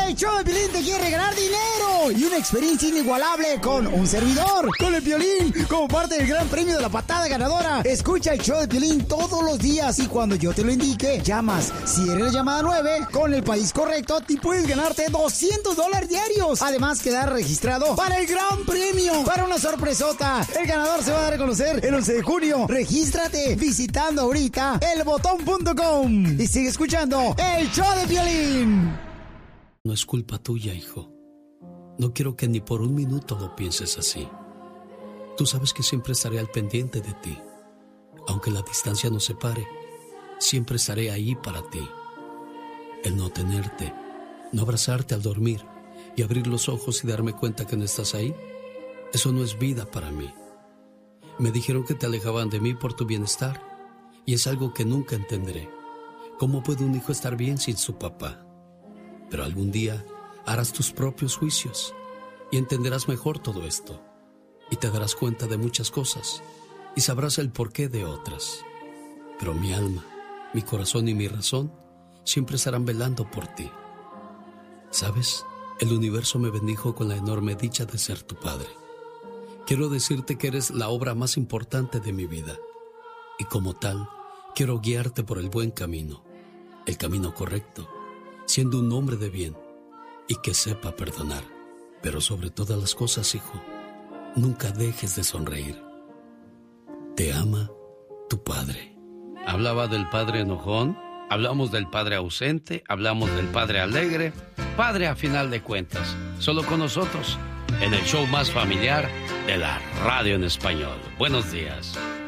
El show de Piolín te quiere regalar dinero y una experiencia inigualable con un servidor, con el Piolín, como parte del gran premio de la patada ganadora. Escucha el show de Piolín todos los días y cuando yo te lo indique, llamas. Si eres la llamada 9, con el país correcto, te puedes ganarte $200 diarios. Además, quedar registrado para el gran premio, para una sorpresota. El ganador se va a dar a conocer el 11 de junio. Regístrate visitando ahorita elbotón.com y sigue escuchando el show de Piolín. No es culpa tuya, hijo. No quiero que ni por un minuto lo pienses así. Tú sabes que siempre estaré al pendiente de ti. Aunque la distancia nos separe, siempre estaré ahí para ti. El no tenerte, no abrazarte al dormir y abrir los ojos y darme cuenta que no estás ahí, eso no es vida para mí. Me dijeron que te alejaban de mí por tu bienestar y es algo que nunca entenderé. ¿Cómo puede un hijo estar bien sin su papá? Pero algún día harás tus propios juicios y entenderás mejor todo esto. Y te darás cuenta de muchas cosas y sabrás el porqué de otras. Pero mi alma, mi corazón y mi razón siempre estarán velando por ti. ¿Sabes? El universo me bendijo con la enorme dicha de ser tu padre. Quiero decirte que eres la obra más importante de mi vida. Y como tal, quiero guiarte por el buen camino, el camino correcto, siendo un hombre de bien y que sepa perdonar. Pero sobre todas las cosas, hijo, nunca dejes de sonreír. Te ama tu padre. Hablaba del padre enojón, hablamos del padre ausente, hablamos del padre alegre, padre a final de cuentas, solo con nosotros, en el show más familiar de la radio en español. Buenos días.